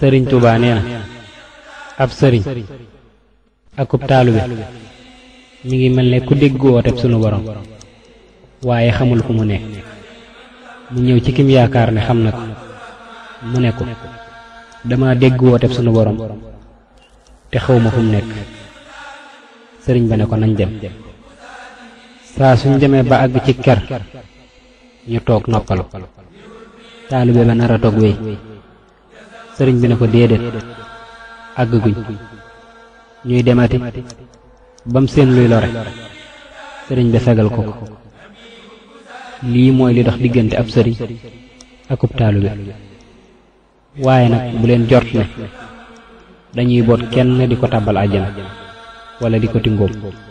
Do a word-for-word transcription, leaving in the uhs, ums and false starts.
sëriñ Tuubaa nee na ab sëriñ akub taalube mi ngi mel ne ku dégg wooteb sunu borom waaye xamul fu mu nekk mu ñëw ci kim yaakaar ne xam na ko mu ne ko dama dégg wooteb sunu borom te xawma fu mu nekk sëriñ ba ne ko nañ dem saa suñ demee ba àgg ci ker ñu toog noppalu taalube ba nar a toog wéy sëriñ bi ne ko déedéet àgg guñ ñuy demati bam seen luy lore sëriñ bi fegal ko ko lii mooy li dox diggante ab sëriñ akub taalube waaye nag bu leen jort ne dañuy boot kenn di ko tàbbal àjjana wala di ko tingoom